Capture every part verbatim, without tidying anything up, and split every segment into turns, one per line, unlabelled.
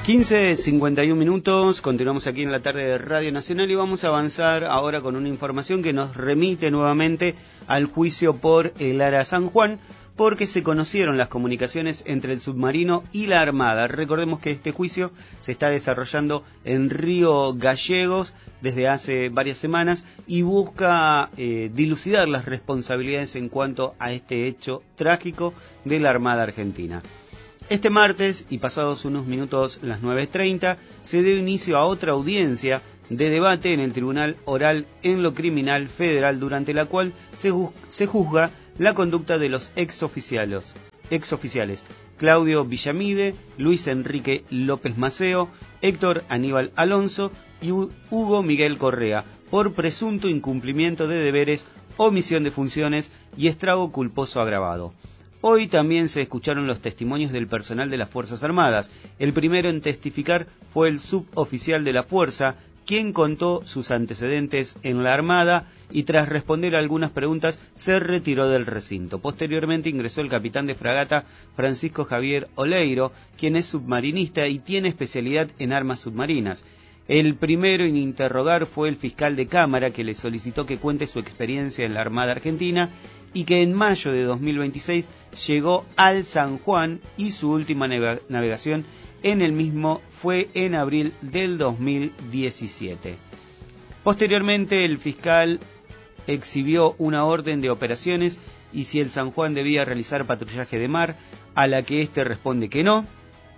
quince cincuenta y un minutos, continuamos aquí en la tarde de Radio Nacional y vamos a avanzar ahora con una información que nos remite nuevamente al juicio por el Ara San Juan, porque se conocieron las comunicaciones entre el submarino y la Armada. Recordemos que este juicio se está desarrollando en Río Gallegos desde hace varias semanas y busca eh, dilucidar las responsabilidades en cuanto a este hecho trágico de la Armada Argentina. Este martes, y pasados unos minutos las nueve treinta, se dio inicio a otra audiencia de debate en el Tribunal Oral en lo Criminal Federal, durante la cual se, ju- se juzga la conducta de los exoficiales, exoficiales Claudio Villamide, Luis Enrique López Maceo, Héctor Aníbal Alonso y Hugo Miguel Correa, por presunto incumplimiento de deberes, omisión de funciones y estrago culposo agravado. Hoy también se escucharon los testimonios del personal de las Fuerzas Armadas. El primero en testificar fue el suboficial de la Fuerza, quien contó sus antecedentes en la Armada y tras responder a algunas preguntas se retiró del recinto. Posteriormente ingresó el capitán de fragata Francisco Javier Oleiro, quien es submarinista y tiene especialidad en armas submarinas. El primero en interrogar fue el fiscal de Cámara, que le solicitó que cuente su experiencia en la Armada Argentina y que en mayo de dos mil veintiséis llegó al San Juan y su última navega- navegación en el mismo fue en abril del dos mil diecisiete. Posteriormente, el fiscal exhibió una orden de operaciones y si el San Juan debía realizar patrullaje de mar, a la que éste responde que no,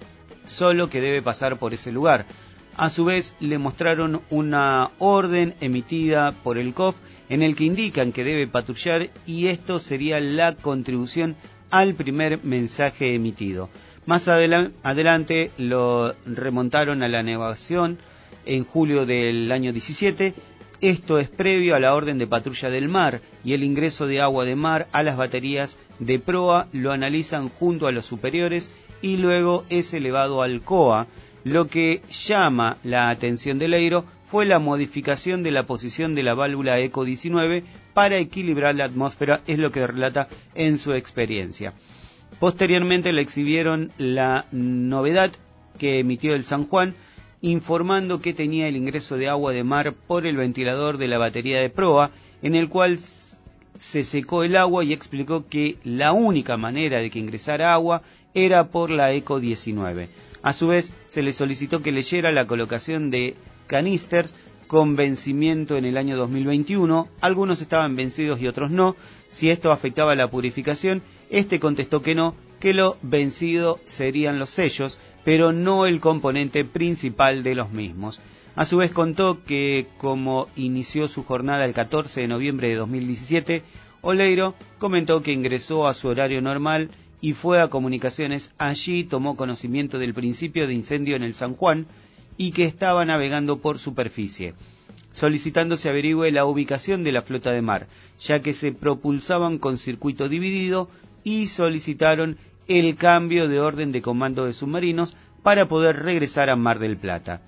solo que debe pasar por ese lugar. A su vez, le mostraron una orden emitida por el C O F en el que indican que debe patrullar y esto sería la contribución al primer mensaje emitido. Más adela- adelante lo remontaron a la navegación en julio del año diecisiete. Esto es previo a la orden de patrulla del mar y el ingreso de agua de mar a las baterías de proa lo analizan junto a los superiores y luego es elevado al C O A. Lo que llama la atención de Oleiro fue la modificación de la posición de la válvula ECO diecinueve para equilibrar la atmósfera, es lo que relata en su experiencia. Posteriormente le exhibieron la novedad que emitió el San Juan, informando que tenía el ingreso de agua de mar por el ventilador de la batería de proa, en el cual se secó el agua y explicó que la única manera de que ingresara agua era por la ECO diecinueve. A su vez, se le solicitó que leyera la colocación de canisters con vencimiento en el año dos mil veintiuno. Algunos estaban vencidos y otros no. Si esto afectaba la purificación, este contestó que no, que lo vencido serían los sellos, pero no el componente principal de los mismos. A su vez contó que como inició su jornada el catorce de noviembre de dos mil diecisiete, Oleiro comentó que ingresó a su horario normal y fue a comunicaciones. Allí tomó conocimiento del principio de incendio en el San Juan y que estaba navegando por superficie, solicitando se averigüe la ubicación de la flota de mar, ya que se propulsaban con circuito dividido, y solicitaron el cambio de orden de comando de submarinos para poder regresar a Mar del Plata.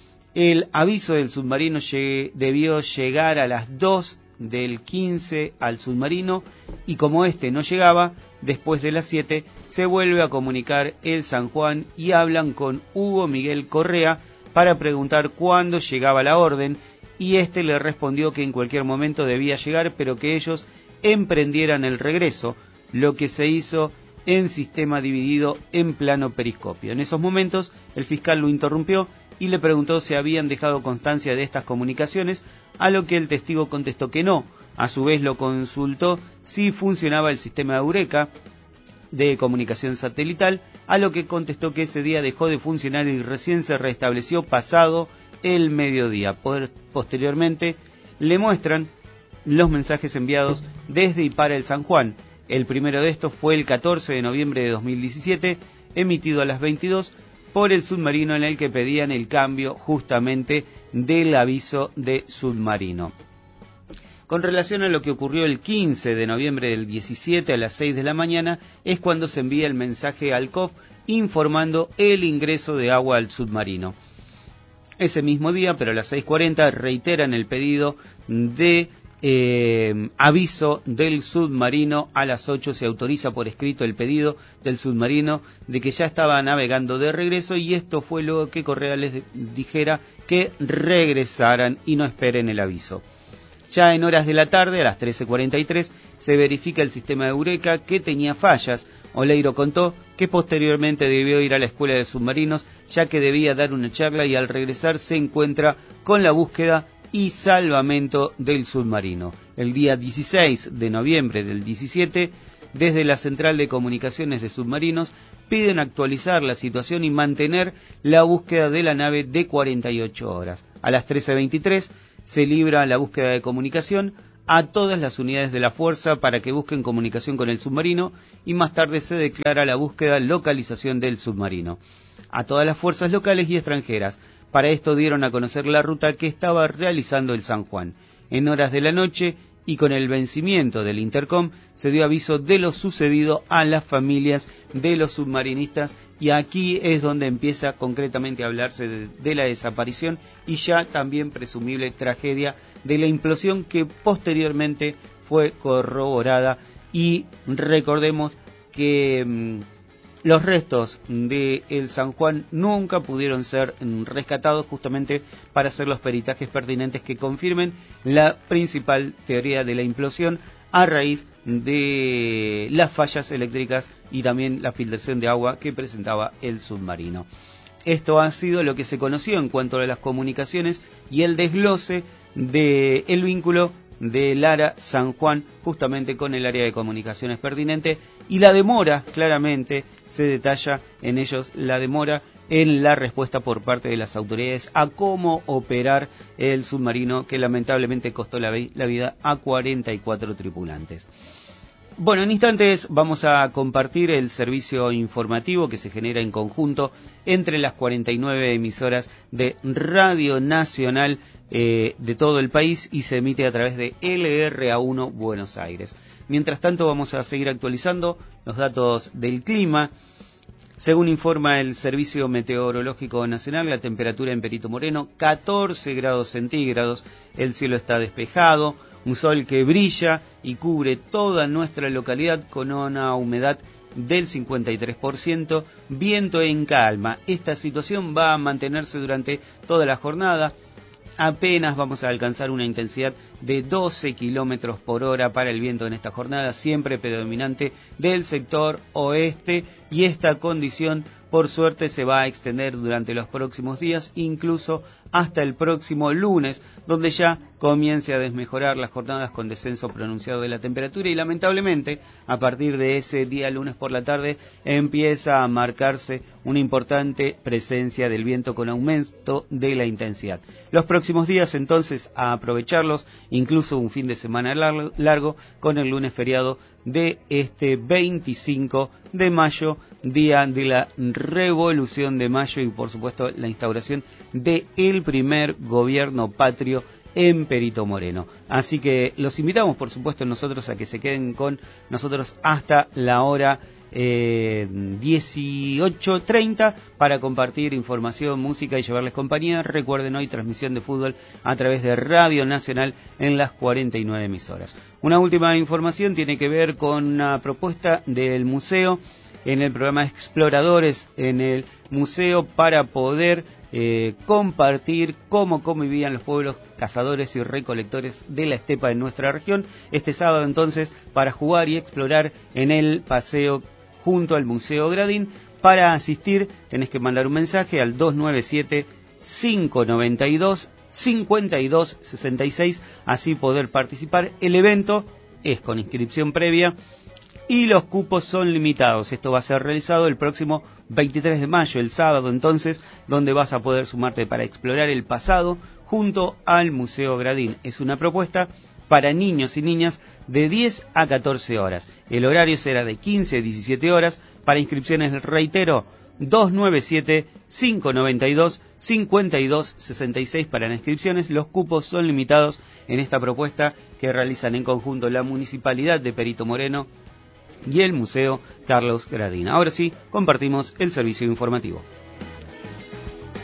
El aviso del submarino lleg- debió llegar a las dos del quince al submarino y como este no llegaba, después de las siete se vuelve a comunicar el San Juan y hablan con Hugo Miguel Correa para preguntar cuándo llegaba la orden y este le respondió que en cualquier momento debía llegar, pero que ellos emprendieran el regreso, lo que se hizo en sistema dividido en plano periscopio. En esos momentos el fiscal lo interrumpió y le preguntó si habían dejado constancia de estas comunicaciones, a lo que el testigo contestó que no. A su vez lo consultó si funcionaba el sistema Eureka de comunicación satelital, a lo que contestó que ese día dejó de funcionar y recién se restableció pasado el mediodía. Posteriormente le muestran los mensajes enviados desde y para el San Juan. El primero de estos fue el catorce de noviembre de dos mil diecisiete, emitido a las veintidós por el submarino, en el que pedían el cambio justamente del aviso de submarino. Con relación a lo que ocurrió el quince de noviembre del diecisiete a las seis de la mañana, es cuando se envía el mensaje al C O F informando el ingreso de agua al submarino. Ese mismo día, pero a las seis cuarenta, reiteran el pedido de Eh, aviso del submarino, a las ocho se autoriza por escrito el pedido del submarino de que ya estaba navegando de regreso, y esto fue lo que Correa les dijera que regresaran y no esperen el aviso. Ya en horas de la tarde, a las trece cuarenta y tres, se verifica el sistema de Eureka que tenía fallas. Oleiro contó que posteriormente debió ir a la escuela de submarinos, ya que debía dar una charla, y al regresar se encuentra con la búsqueda y salvamento del submarino. El día dieciséis de noviembre del diecisiete, desde la Central de Comunicaciones de Submarinos, piden actualizar la situación y mantener la búsqueda de la nave de cuarenta y ocho horas. A las trece veintitrés se libra la búsqueda de comunicación a todas las unidades de la fuerza para que busquen comunicación con el submarino, y más tarde se declara la búsqueda localización del submarino a todas las fuerzas locales y extranjeras. Para esto dieron a conocer la ruta que estaba realizando el San Juan. En horas de la noche y con el vencimiento del intercom se dio aviso de lo sucedido a las familias de los submarinistas, y aquí es donde empieza concretamente a hablarse de, de la desaparición y ya también presumible tragedia de la implosión, que posteriormente fue corroborada. Y recordemos que mmm, los restos de el San Juan nunca pudieron ser rescatados, justamente para hacer los peritajes pertinentes que confirmen la principal teoría de la implosión a raíz de las fallas eléctricas y también la filtración de agua que presentaba el submarino. Esto ha sido lo que se conoció en cuanto a las comunicaciones y el desglose del vínculo de Lara San Juan, justamente con el área de comunicaciones pertinente, y la demora, claramente se detalla en ellos la demora en la respuesta por parte de las autoridades a cómo operar el submarino, que lamentablemente costó la, la vida a cuarenta y cuatro tripulantes. Bueno, en instantes vamos a compartir el servicio informativo que se genera en conjunto entre las cuarenta y nueve emisoras de Radio Nacional eh, de todo el país, y se emite a través de L R A uno Buenos Aires. Mientras tanto, vamos a seguir actualizando los datos del clima. Según informa el Servicio Meteorológico Nacional, la temperatura en Perito Moreno, catorce grados centígrados, el cielo está despejado, un sol que brilla y cubre toda nuestra localidad con una humedad del cincuenta y tres por ciento, viento en calma. Esta situación va a mantenerse durante toda la jornada. Apenas vamos a alcanzar una intensidad de doce kilómetros por hora para el viento en esta jornada, siempre predominante del sector oeste, y esta condición por suerte se va a extender durante los próximos días, incluso hasta el próximo lunes, donde ya comience a desmejorar las jornadas con descenso pronunciado de la temperatura, y lamentablemente a partir de ese día lunes por la tarde empieza a marcarse una importante presencia del viento con aumento de la intensidad. Los próximos días entonces a aprovecharlos, incluso un fin de semana largo, largo con el lunes feriado de este veinticinco de mayo, día de la Revolución de Mayo, y por supuesto la instauración de el primer gobierno patrio en Perito Moreno. Así que los invitamos, por supuesto, nosotros a que se queden con nosotros hasta la hora eh, dieciocho treinta para compartir información, música y llevarles compañía. Recuerden, hoy transmisión de fútbol a través de Radio Nacional en las cuarenta y nueve emisoras. Una última información tiene que ver con una propuesta del museo en el programa Exploradores en el museo, para poder eh, compartir cómo convivían los pueblos cazadores y recolectores de la estepa en nuestra región. Este sábado entonces, para jugar y explorar en el paseo junto al Museo Gradín. Para asistir tenés que mandar un mensaje al dos nueve siete, cinco nueve dos, cinco dos seis seis, así poder participar. El evento es con inscripción previa y los cupos son limitados. Esto va a ser realizado el próximo veintitrés de mayo, el sábado entonces, donde vas a poder sumarte para explorar el pasado junto al Museo Gradín. Es una propuesta para niños y niñas de diez a catorce horas. El horario será de quince a diecisiete horas. Para inscripciones, reitero, dos nueve siete, cinco nueve dos, cinco dos seis seis para las inscripciones. Los cupos son limitados en esta propuesta que realizan en conjunto la Municipalidad de Perito Moreno y el Museo Carlos Gradín. Ahora sí, compartimos el servicio informativo.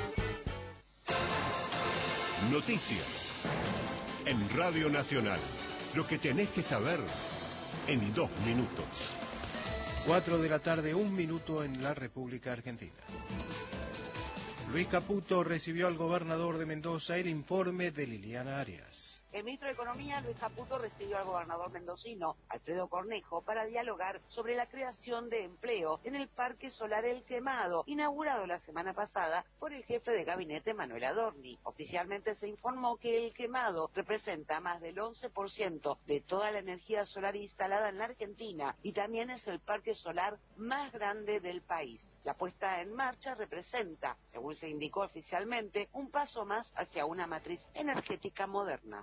Noticias en Radio Nacional. Lo que tenés que saber en dos minutos.
Cuatro de la tarde, un minuto en la República Argentina. Luis Caputo recibió al gobernador de Mendoza el informe de Liliana Arias.
El ministro de Economía, Luis Caputo, recibió al gobernador mendocino, Alfredo Cornejo, para dialogar sobre la creación de empleo en el Parque Solar El Quemado, inaugurado la semana pasada por el jefe de gabinete, Manuel Adorni. Oficialmente se informó que El Quemado representa más del once por ciento de toda la energía solar instalada en la Argentina y también es el parque solar más grande del país. La puesta en marcha representa, según se indicó oficialmente, un paso más hacia una matriz energética moderna.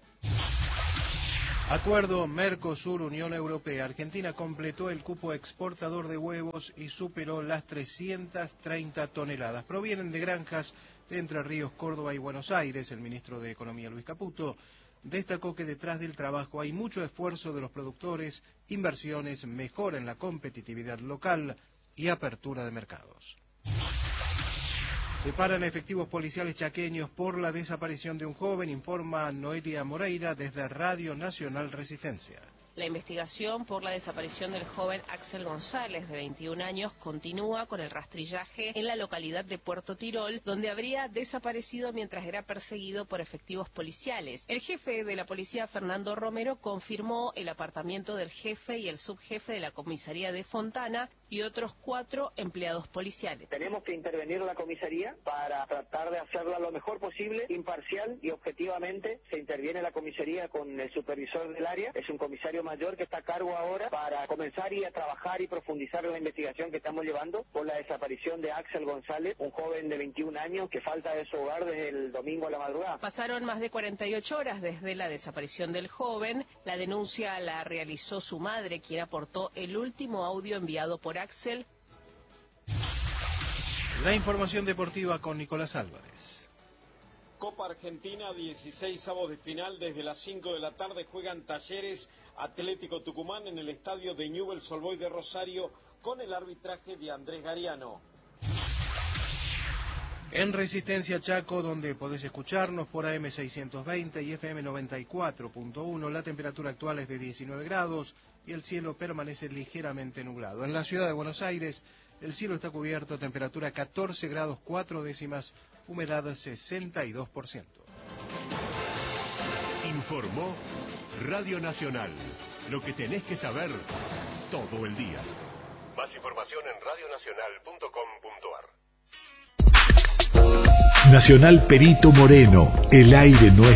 Acuerdo Mercosur-Unión Europea. Argentina completó el cupo exportador de huevos y superó las trescientas treinta toneladas. Provienen de granjas de Entre Ríos, Córdoba y Buenos Aires. El ministro de Economía, Luis Caputo, destacó que detrás del trabajo hay mucho esfuerzo de los productores, inversiones, mejora en la competitividad local y apertura de mercados. Separan efectivos policiales chaqueños por la desaparición de un joven, informa Noelia Moreira desde Radio Nacional Resistencia.
La investigación por la desaparición del joven Axel González, de veintiún años, continúa con el rastrillaje en la localidad de Puerto Tirol, donde habría desaparecido mientras era perseguido por efectivos policiales. El jefe de la policía, Fernando Romero, confirmó el apartamiento del jefe y el subjefe de la comisaría de Fontana y otros cuatro empleados policiales.
Tenemos que intervenir la comisaría para tratar de hacerla lo mejor posible, imparcial y objetivamente. Se interviene la comisaría con el supervisor del área, es un comisario mayor que está a cargo ahora para comenzar y a trabajar y profundizar en la investigación que estamos llevando por la desaparición de Axel González, un joven de veintiún años que falta de su hogar desde el domingo a la madrugada.
Pasaron más de cuarenta y ocho horas desde la desaparición del joven. La denuncia la realizó su madre, quien aportó el último audio enviado por Axel.
La información deportiva con Nicolás Álvarez.
Copa Argentina, dieciséis avos de final. Desde las cinco de la tarde juegan Talleres Atlético Tucumán en el estadio de Newell's Old Boys de Rosario con el arbitraje de Andrés Gariano.
En Resistencia Chaco, donde podés escucharnos por A M seiscientos veinte y F M noventa y cuatro punto uno, la temperatura actual es de diecinueve grados y el cielo permanece ligeramente nublado. En la ciudad de Buenos Aires, el cielo está cubierto, temperatura catorce grados cuatro décimas, humedad sesenta y dos por ciento.
Informó Radio Nacional. Lo que tenés que saber todo el día. Más información en radio nacional punto com punto ar.
Nacional Perito Moreno, el aire no es